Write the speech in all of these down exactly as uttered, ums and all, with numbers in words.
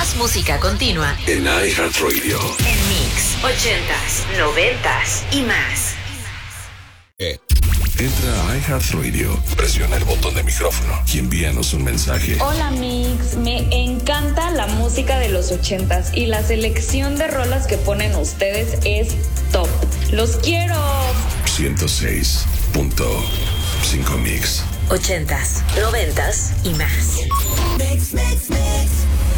Más música continua en iHeartRadio. En Mix, ochentas, noventas y más. Eh. Entra a iHeartRadio, presiona el botón de micrófono y envíanos un mensaje. Hola Mix, me encanta la música de los ochentas y la selección de rolas que ponen ustedes es top. ¡Los quiero! ciento seis punto cinco Mix. Ochentas, noventas y más. Mix, mix, mix.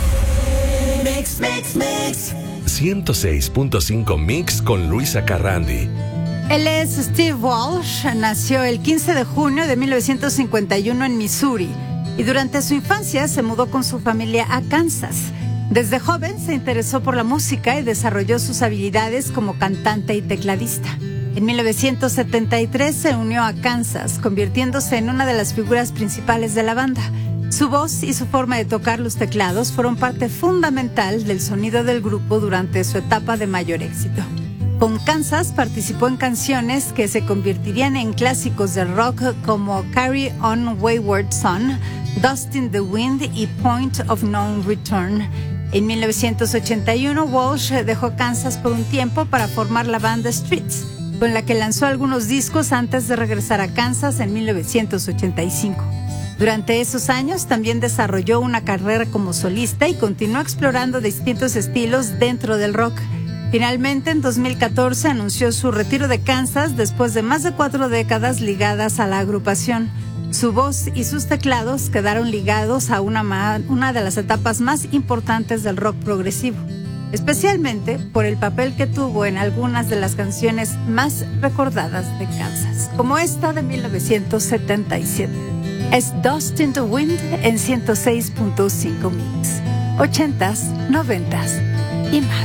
Mix, mix, mix. ciento seis punto cinco Mix con Luisa Carrandi. Él es Steve Walsh, nació el quince de junio de mil novecientos cincuenta y uno en Missouri y durante su infancia se mudó con su familia a Kansas. Desde joven se interesó por la música y desarrolló sus habilidades como cantante y tecladista. En mil novecientos setenta y tres se unió a Kansas, convirtiéndose en una de las figuras principales de la banda. Su voz y su forma de tocar los teclados fueron parte fundamental del sonido del grupo durante su etapa de mayor éxito. Con Kansas participó en canciones que se convertirían en clásicos del rock como Carry On Wayward Son, Dust in the Wind y Point of No Return. En mil novecientos ochenta y uno, Walsh dejó Kansas por un tiempo para formar la banda Streets, con la que lanzó algunos discos antes de regresar a Kansas en mil novecientos ochenta y cinco. Durante esos años también desarrolló una carrera como solista y continuó explorando distintos estilos dentro del rock. Finalmente, en dos mil catorce anunció su retiro de Kansas después de más de cuatro décadas ligadas a la agrupación. Su voz y sus teclados quedaron ligados a una, ma- una de las etapas más importantes del rock progresivo, especialmente por el papel que tuvo en algunas de las canciones más recordadas de Kansas, como esta de mil novecientos setenta y siete. Es Dust in the Wind en ciento seis punto cinco Mix. Ochentas, noventas y más.